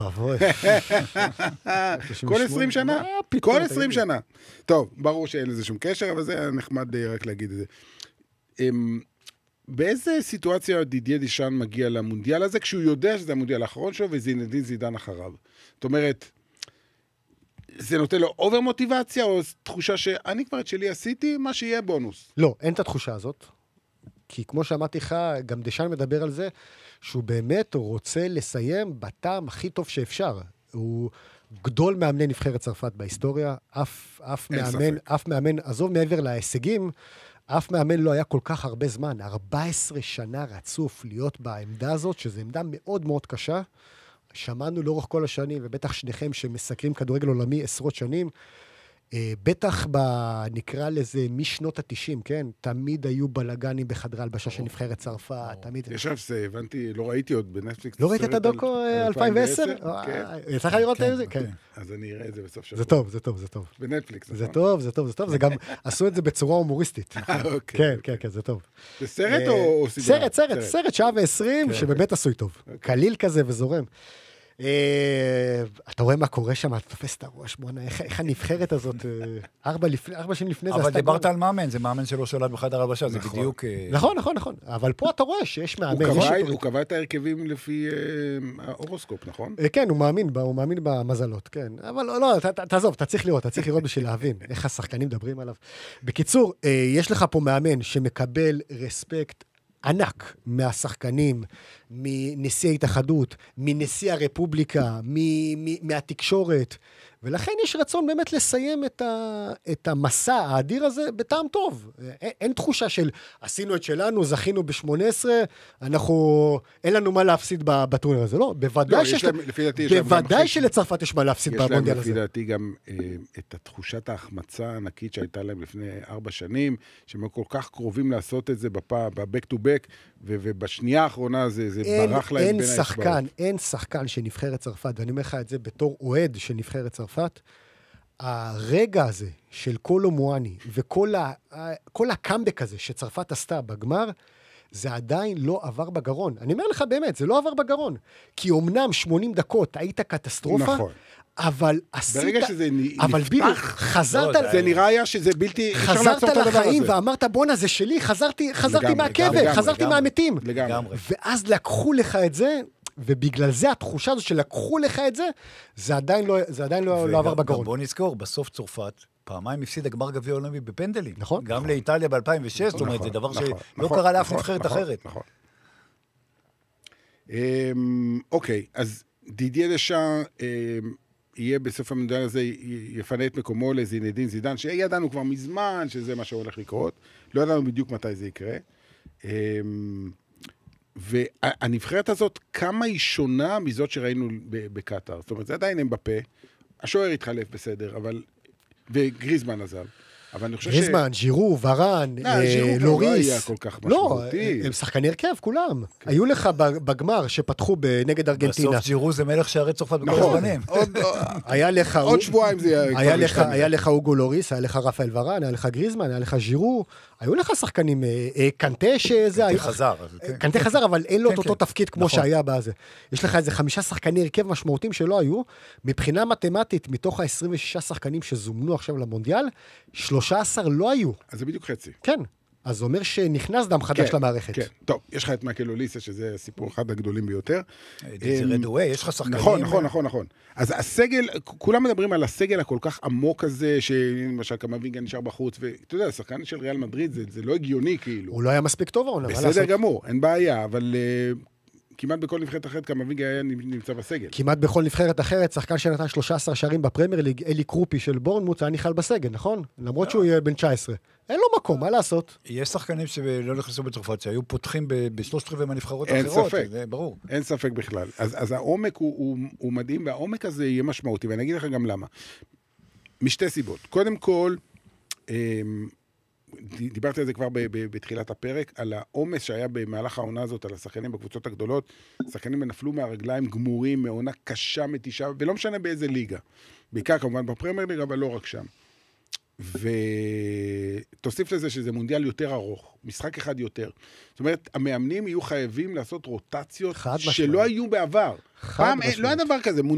אבוי. כל 20 שנה? כל 20 שנה. טוב, ברור שאין לזה שום קשר, אבל זה נחמד רק להגיד את זה. באיזה סיטואציה דידיה דשאן מגיע למונדיאל הזה, כשהוא יודע שזה המונדיאל האחרון שלו, וזינדין זידן אחריו? זאת אומרת, זה נותן לו אובר מוטיבציה, או תחושה שאני כבר את שלי עשיתי, מה שיהיה בונוס? לא, אין את התחושה הזאת. כי כמו שאמרתי לך, גם דשאן מדבר על זה, שהוא באמת רוצה לסיים בטעם הכי טוב שאפשר. הוא גדול מאמני נבחרת צרפת בהיסטוריה, אף מאמן, עזוב מעבר להישגים, אף מאמן לא היה כל כך הרבה זמן, 14 שנה רצוף להיות בעמדה הזאת, שזו עמדה מאוד מאוד קשה. שמענו לאורך כל השנים, ובטח שניכם שמסקרים כדורגל עולמי עשרות שנים, בטח נקרא לזה משנות ה-90, כן? תמיד היו בלגנים בחדרי הלבשה של נבחרת צרפת, תמיד... עכשיו זה, הבנתי, לא ראיתי עוד בנטפליקס. לא ראית את הדוקו 2010? כן. יצא לך לראות את זה? כן. אז אני אראה את זה בסוף שבוע. זה טוב, זה טוב, זה טוב. בנטפליקס, נכון? זה טוב, זה טוב, זה טוב. זה גם עשו את זה בצורה הומוריסטית. כן, כן, כן, זה טוב. זה סרט או סדרה? סרט, שעה ו-20, שבאמת עשוי טוב. קליל כזה וזורם. אתה רואה מה קורה שם, אתה תופס את הראש, בוא'נה, איך הנבחרת הזאת, 4 שנים לפני זה... אבל דיברת על מאמן, זה מאמן שלא שולט בחדר הלבשה, זה בדיוק... נכון, אבל פה אתה רואה שיש מאמן. הוא קבע את ההרכבים לפי האורוסקופ, נכון? כן, הוא מאמין במזלות, כן. אבל לא, תעזוב, אתה צריך לראות בשביל להבין איך השחקנים מדברים עליו. בקיצור, יש לך פה מאמן שמקבל רספקט ענק מהשחקנים, מנשיא ההתאחדות, מנשיא הרפובליקה, מהתקשורת, ולכן יש רצון באמת לסיים את המסע האדיר הזה בטעם טוב. אין תחושה של עשינו את שלנו, זכינו ב-18, אין לנו מה להפסיד בטורניר הזה. לא, בוודאי שלצרפת יש מה להפסיד במונדיאל הזה. יש להם לפי דעתי גם את התחושת ההחמצה הענקית שהייתה להם לפני 4 שנים, שהם כל כך קרובים לעשות את זה בבק טו בק, ובשנייה האחרונה זה ברח להם בין האצבעות. אין שחקן שנבחרת צרפת, ואני אומר לך את זה בתור אוהד של נבחרת צרפת, הרגע הזה של קולו מואני, וכל הקאמבק הזה שצרפת עשתה בגמר, זה עדיין לא עבר בגרון. אני אומר לך באמת, זה לא עבר בגרון. כי אומנם 80 דקות היית קטסטרופה, נכון. אבל עשית... ברגע שזה נפתח... אבל בדיוק, חזרת... זה נראה היה שזה בלתי... חזרת לחיים ואמרת, בונה, זה שלי, חזרתי מהקבר, חזרתי מהמתים. לגמרי. ואז לקחו לך את זה, ובגלל זה התחושה הזו שלקחו לך את זה, זה עדיין לא עבר בגרון. בוא נזכור, בסוף צרפת, פעמיים הפסיד הגמר גביע עולמי בפנדלים. נכון. גם לאיטליה ב-2006, זאת אומרת, זה דבר שלא קרה לאף נבחרת אחרת. נכון. אוקיי, אז דידיה דשאן יהיה בסוף המונדיאל הזה, יפנה את מקומו לזינדין זידן, שידענו כבר מזמן שזה מה שהולך לקרות, לא ידענו בדיוק מתי זה יקרה. והנבחרת הזאת, כמה היא שונה מזאת שראינו בקטר? זאת אומרת, זה עדיין הם בפה, השוער התחלף בסדר, אבל... וגריזמן עזב. אבל אני חושב גריזמן, ז'ירו, ורן, לוריס. לא היה כל כך משמעותי. לא, הם שחקני הרכב, כולם. היו לך בגמר שפתחו נגד ארגנטינה. בסוף ז'ירו זה מלך שערי צרפת בכל הזמנים. עוד שבועיים זה יהיה... היה לך אוגו לוריס, היה לך רפאל ורן, היה לך גריזמן, היה לך ז'ירו. היו לך שחקנים, קנטה שזה... קנטה חזר, אבל אין לו את אותו תפקיד כמו שהיה בזה. יש לך איזה 5 שחקני הרכב משמעותיים שלא היו. מבחינה מתמטית, מתוך ה-26 שחקנים שזומנו עכשיו למונדיאל, 13 לא היו. אז זה בדיוק חצי. כן. אז זה אומר שנכנס דם חדש למערכת. כן, טוב, יש לך את מייקל אוליסה, שזה סיפור אחד הגדולים ביותר. זה רדווי, יש לך שחקנים... נכון. אז הסגל, כולם מדברים על הסגל הכל כך עמוק הזה, שלמשל קמבינגה נשאר בחוץ, ואתה יודע, השחקן של ריאל מדריד, זה לא הגיוני כאילו. הוא לא היה מספיק טוב, אבל בסדר גמור, אין בעיה, אבל... כמעט בכל נבחרת אחרת, קמבינגה היה נמצא בסגל. כמעט בכל נבחרת אחרת, שחקן שנתן 13 שערים בפרמייר ליג, אלי קרופי של בורנמוט, היה נכלל בסגל, נכון? למרות שהוא יהיה בן 19. אין לו מקום, מה לעשות? יש שחקנים שלא נכנסו בצרפת, שהיו פותחים ב3/4 מהנבחרות האחרות. אין ספק. ברור. אין ספק בכלל. אז העומק הוא מדהים, והעומק הזה יהיה משמעותי, ואני אגיד לך גם למה. משתי סיבות. קודם כל, דיברתי על זה כבר בתחילת הפרק, על העומס שהיה במהלך העונה הזאת, על השחקנים בקבוצות הגדולות, שחקנים נפלו מהרגליים גמורים, מעונה קשה, מתישה, ולא משנה באיזה ליגה. בעיקר כמובן בפרמייר ליג, אבל לא רק שם. ותוסיף לזה שזה מונדיאל יותר ארוך, משחק אחד יותר. זאת אומרת, המאמנים יהיו חייבים לעשות רוטציות שלא היו בעבר. פעם לא היה דבר כזה,